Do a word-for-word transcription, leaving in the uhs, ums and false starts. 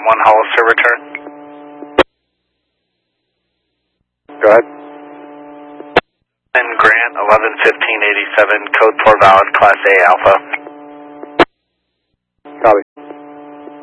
one Hollister return. Go ahead. And Grant, eleven fifteen eighty-seven, code four valid, Class A Alpha. Copy.